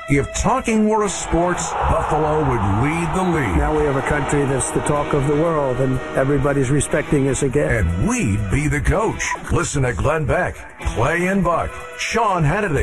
If talking were a sport, Buffalo would lead the league. Now we have a country that's the talk of the world, and everybody's respecting us again. And we'd be the coach. Listen to Glenn Beck, Clay and Buck, Sean Hannity.